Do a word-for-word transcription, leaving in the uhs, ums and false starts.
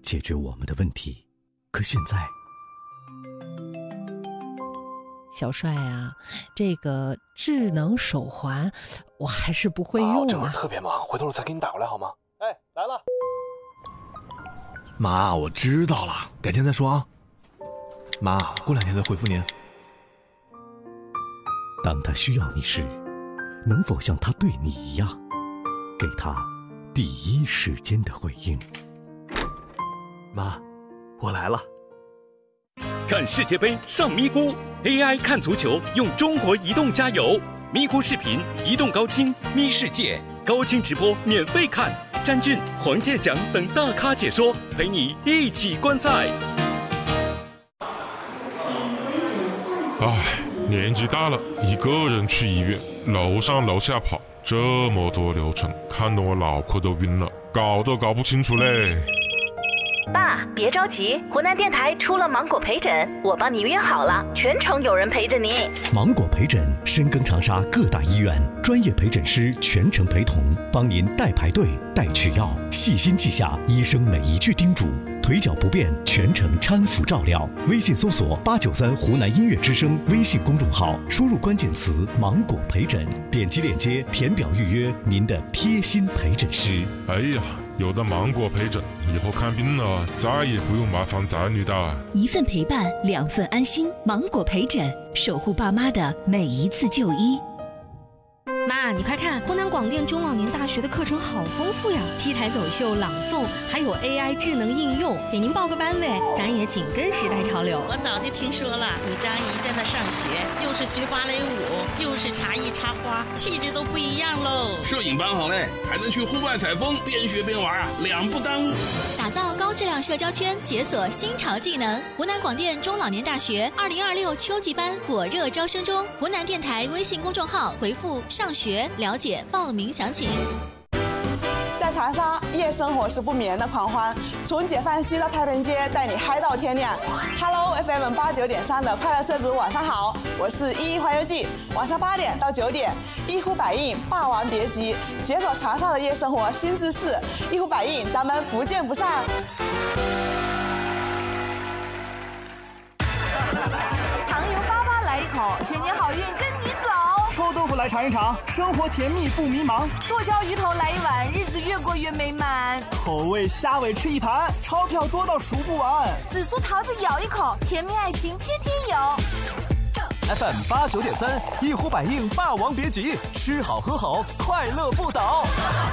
解决我们的问题。可现在， 小帅啊，这个智能手环我还是不会用啊。 我这会儿特别忙，回头我再给你打过来好吗？ 哎，来了。 妈，我知道了，改天再说啊。妈，过两天再回复您。 当他需要你时，能否像他对你一样，给他第一时间的回应？ 妈，我来了。 看世界杯上咪咕 A I 看足球用中国移动加油，咪咕视频、移动高清、咪世界高清直播免费看，詹俊、黄健翔等大咖解说，陪你一起观赛。 唉，年纪大了，一个人去医院，楼上楼下跑，这么多流程，看得我脑壳都晕了，搞都搞不清楚嘞。 爸，别着急，湖南电台出了芒果陪诊，我帮你约好了，全程有人陪着你。 芒果陪诊深耕长沙各大医院，专业陪诊师全程陪同，帮您代排队、代取药，细心记下医生每一句叮嘱，腿脚不便全程搀扶照料。微信搜索八九三湖南音乐之声微信公众号，输入关键词芒果陪诊，点击链接填表预约您的贴心陪诊师。 哎呀，有了芒果陪诊，以后看病了再也不用麻烦子女的。 一份陪伴，两份安心。芒果陪诊，守护爸妈的每一次就医。 妈，你快看，湖南广电中老年大学的课程好丰富呀 ！T 台走秀、朗诵，还有 A I 智能应用，给您报个班呗，咱也紧跟时代潮流。 我早就听说了，你张姨在那上学，又是学芭蕾舞，又是茶艺插花，气质都不一样喽。 摄影班好嘞，还能去户外采风，边学边玩啊，两不耽误。 打造高质量社交圈，解锁新潮技能。湖南广电中老年大学二零二六秋季班火热招生中，湖南电台微信公众号回复上学了解报名详情。 在长沙，夜生活是不眠的狂欢，从解放西到太平街，带你嗨到天亮。Hello F M 八九点三的快乐车主，晚上好，我是一一环游记。晚上八点到九点，一呼百应，霸王别姬，解锁长沙的夜生活新姿势。一呼百应，咱们不见不散。 糖油粑粑来一口，全年好运跟你走。 臭豆腐来尝一尝，生活甜蜜不迷茫。 剁椒鱼头来一碗，日子越过越美满。 口味虾尾吃一盘，钞票多到数不完。 紫苏桃子咬一口，甜蜜爱情天天有。 F M 八九点三，一呼百应，霸王别姬，吃好喝好，快乐不倒。